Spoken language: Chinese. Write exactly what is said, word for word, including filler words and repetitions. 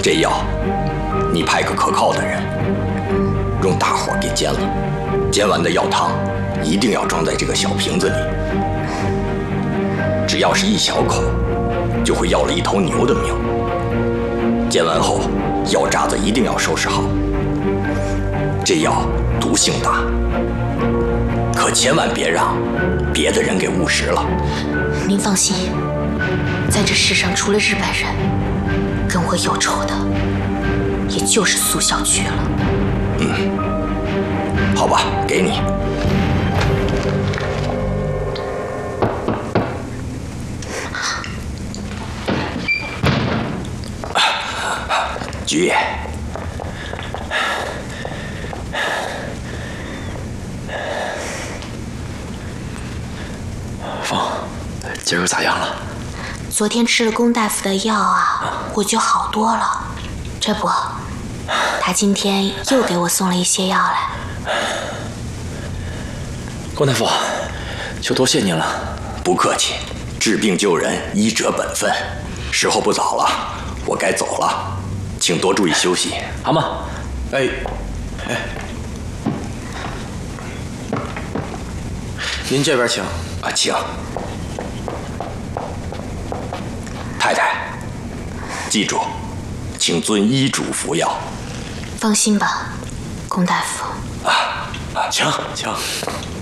这药，你派个可靠的人，用大火给煎了。煎完的药汤一定要装在这个小瓶子里。只要是一小口，就会要了一头牛的命。煎完后，药渣子一定要收拾好。这药毒性大，可千万别让别的人给误食了。 您放心，在这世上除了日本人，跟我有仇的，也就是苏小菊了。 嗯，好吧，给你。菊爷， 凤，今儿咋样了？ 昨天吃了龚大夫的药啊，我就好多了。这不，他今天又给我送了一些药来。 龚大夫，就多谢您了。 不客气，治病救人，医者本分。时候不早了，我该走了，请多注意休息。 阿妈，哎，哎，您这边请。 啊，请。太太，记住，请遵医嘱服药。 放心吧，龚大夫。 啊啊， 请请。